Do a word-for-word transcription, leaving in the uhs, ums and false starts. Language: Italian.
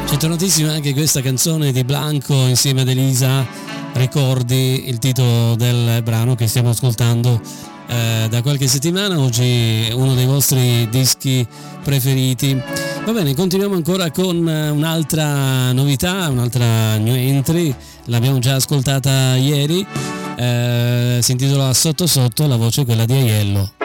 Gettonatissima anche questa canzone di Blanco insieme ad Elisa, Ricordi, il titolo del brano che stiamo ascoltando eh, da qualche settimana, oggi uno dei vostri dischi preferiti. Va bene, continuiamo ancora con un'altra novità, un'altra new entry, l'abbiamo già ascoltata ieri, eh, si intitola Sotto Sotto, la voce è quella di Aiello.